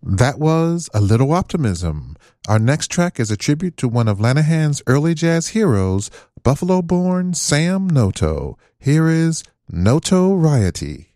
That was A Little Optimism. Our next track is a tribute to one of Lanahan's early jazz heroes, Buffalo-born Sam Noto. Here is Notoriety.